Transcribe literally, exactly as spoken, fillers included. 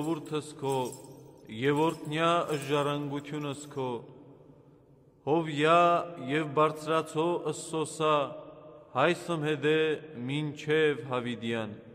ժողովուրդս քո եւ օրհնյա ժառանգությունս քո հովյա եւ բարձրացո ըսսոսա հայսմ հետե մինչև հավիդյան